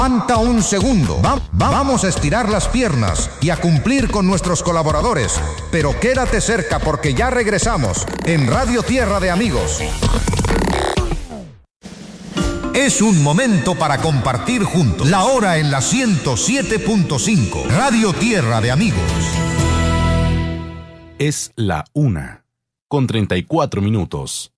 Aguanta un segundo. Vamos a estirar las piernas y a cumplir con nuestros colaboradores. Pero quédate cerca porque ya regresamos en Radio Tierra de Amigos. Es un momento para compartir juntos. La hora en la 107.5. Radio Tierra de Amigos. Es la 1:34.